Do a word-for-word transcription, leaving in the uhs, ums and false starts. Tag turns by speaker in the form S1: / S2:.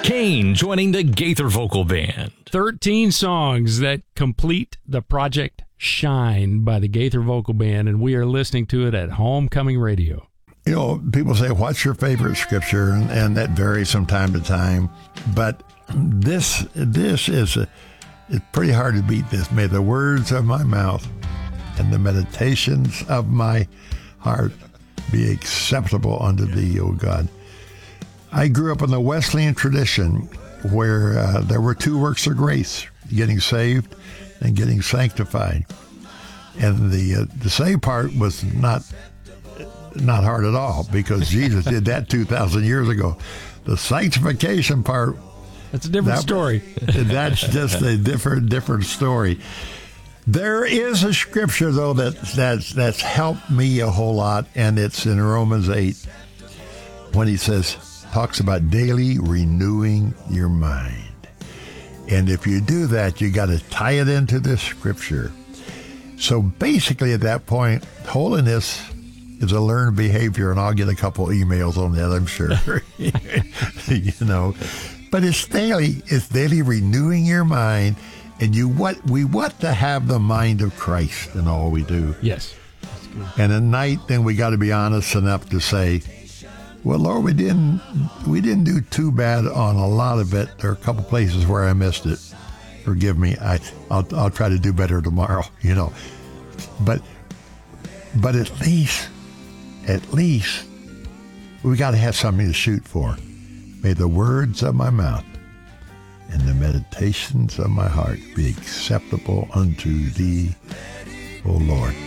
S1: Kane joining the Gaither Vocal Band.
S2: thirteen songs that complete the project Shine by the Gaither Vocal Band, and we are listening to it at Homecoming Radio.
S3: You know, people say, what's your favorite scripture? And, and that varies from time to time. But this this is, a, it's pretty hard to beat this. May the words of my mouth and the meditations of my heart be acceptable unto thee, O God. I grew up in the Wesleyan tradition where uh, there were two works of grace, getting saved and getting sanctified. And the uh, the saved part was not not hard at all because Jesus did that two thousand years ago. The sanctification part,
S2: that's a different
S3: that,
S2: story.
S3: That's just a different different story. There is a scripture, though, that, that's, that's helped me a whole lot, and it's in Romans eight when he says, talks about daily renewing your mind. And if you do that, you got to tie it into this scripture. So basically at that point, holiness is a learned behavior, and I'll get a couple emails on that, I'm sure. You know, but it's daily, it's daily renewing your mind. And you what we want to have the mind of Christ in all we do.
S2: Yes.
S3: And at night, then we got to be honest enough to say, well, Lord, we didn't we didn't do too bad on a lot of it. There are a couple places where I missed it. Forgive me. I I'll I'll try to do better tomorrow. You know, but but at least at least we got to have something to shoot for. May the words of my mouth and the meditations of my heart be acceptable unto thee, O Lord.